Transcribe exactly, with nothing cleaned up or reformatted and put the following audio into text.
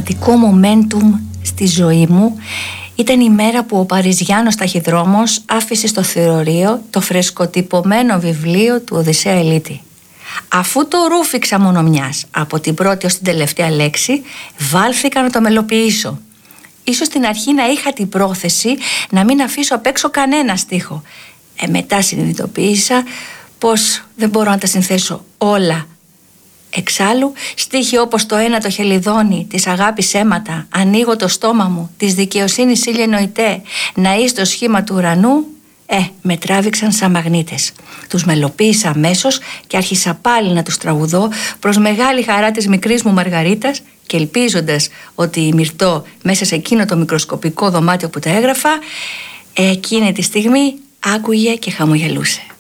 σημαντικό momentum στη ζωή μου ήταν η μέρα που ο Παριζιάνος ταχυδρόμος άφησε στο θεωρείο το φρεσκοτυπωμένο βιβλίο του Οδυσσέα Ηλίτη. Αφού το ρούφηξα μόνο μιας, από την πρώτη ως την τελευταία λέξη, βάλθηκα να το μελοποιήσω. Ίσως στην αρχή να είχα την πρόθεση να μην αφήσω απ' έξω κανένα στίχο. Ε, μετά συνειδητοποίησα πως δεν μπορώ να τα συνθέσω όλα. Εξάλλου, στίχοι όπως το ένα το χελιδόνι, της αγάπης αίματα, ανοίγω το στόμα μου, της δικαιοσύνης ήλιε νοητέ, να είσαι το σχήμα του ουρανού, ε, με τράβηξαν σαν μαγνήτες. Τους μελοποίησα αμέσως και άρχισα πάλι να τους τραγουδώ προς μεγάλη χαρά της μικρής μου Μαργαρίτας και ελπίζοντας ότι η Μυρτώ μέσα σε εκείνο το μικροσκοπικό δωμάτιο που τα έγραφα, εκείνη τη στιγμή άκουγε και χαμογελούσε.